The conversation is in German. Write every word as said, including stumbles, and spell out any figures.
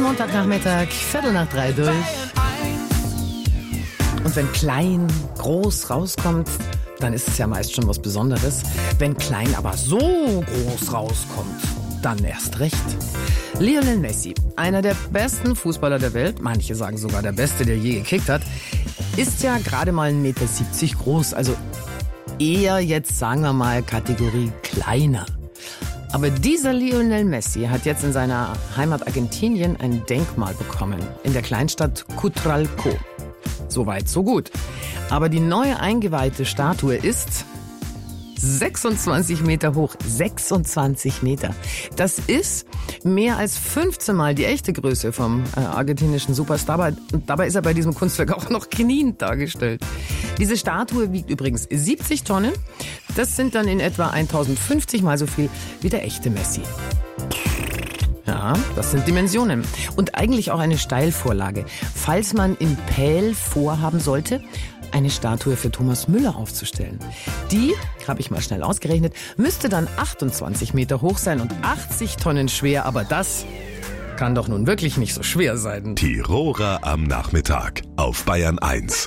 Montagnachmittag, Viertel nach drei durch. Und wenn klein, groß rauskommt, dann ist es ja meist schon was Besonderes. Wenn klein aber so groß rauskommt, dann erst recht. Lionel Messi, einer der besten Fußballer der Welt, manche sagen sogar der Beste, der je gekickt hat, ist ja gerade mal ein Meter siebzig groß, also eher jetzt, sagen wir mal, Kategorie kleiner. Aber dieser Lionel Messi hat jetzt in seiner Heimat Argentinien ein Denkmal bekommen, in der Kleinstadt Cutralcó. Soweit, so gut. Aber die neue eingeweihte Statue ist sechsundzwanzig Meter hoch. sechsundzwanzig Meter. Das ist mehr als fünfzehn Mal die echte Größe vom äh, argentinischen Superstar. Und dabei ist er bei diesem Kunstwerk auch noch kniend dargestellt. Diese Statue wiegt übrigens siebzig Tonnen. Das sind dann in etwa tausendfünfzig Mal so viel wie der echte Messi. Ja, das sind Dimensionen. Und eigentlich auch eine Steilvorlage. Falls man in Pähl vorhaben sollte, eine Statue für Thomas Müller aufzustellen. Die, habe ich mal schnell ausgerechnet, müsste dann achtundzwanzig Meter hoch sein und achtzig Tonnen schwer. Aber das kann doch nun wirklich nicht so schwer sein. Tiroler am Nachmittag auf Bayern eins.